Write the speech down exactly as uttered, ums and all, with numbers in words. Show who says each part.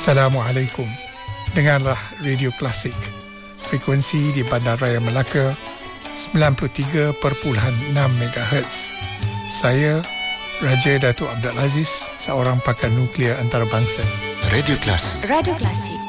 Speaker 1: Assalamualaikum. Dengarlah Radio Klasik. Frekuensi di Bandaraya Melaka sembilan puluh tiga perpuluhan enam megahertz. Saya Raja Datuk Abdul Aziz, seorang pakar nuklear antarabangsa.
Speaker 2: Radio Klasik.
Speaker 3: Radio Klasik.